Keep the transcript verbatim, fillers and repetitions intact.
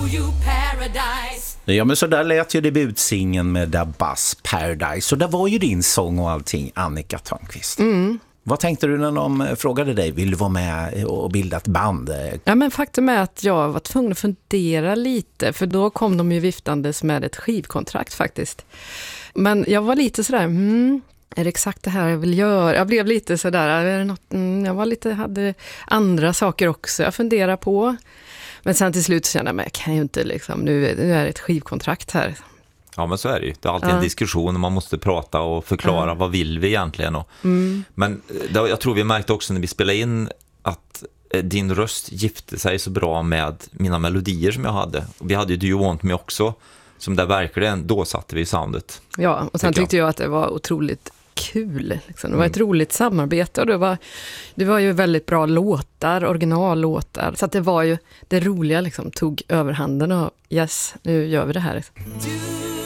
you paradise. Ja, men så där lät ju debutsingen med Da Bass, Paradise. Så där var ju din sång och allting, Annika Törnqvist. Mm. Vad tänkte du när de frågade dig? Vill du vara med och bilda ett band? Ja, men faktum är att jag var tvungen att fundera lite. För då kom de ju viftandes med ett skivkontrakt faktiskt. Men jag var lite sådär, hmm, är det exakt det här jag vill göra? Jag blev lite sådär, är det något, mm, jag var lite, hade andra saker också jag funderade på. Men sen till slut kände jag mig, jag kan ju inte liksom, nu, nu är det ett skivkontrakt här. Ja, men så är det ju. Det är alltid ja. en diskussion och man måste prata och förklara ja. vad vill vi egentligen. Och, mm. Men det, jag tror vi märkte också när vi spelade in att eh, din röst gifte sig så bra med mina melodier som jag hade. Och vi hade ju Do You Want Me också, som där verkligen, då satte vi soundet. Ja, och sen tycker tyckte jag. jag att det var otroligt kul. Liksom. Det var ett mm. roligt samarbete och det var, det var ju väldigt bra låtar, originallåtar. Så att det var ju det roliga liksom, tog överhanden och yes, nu gör vi det här. Do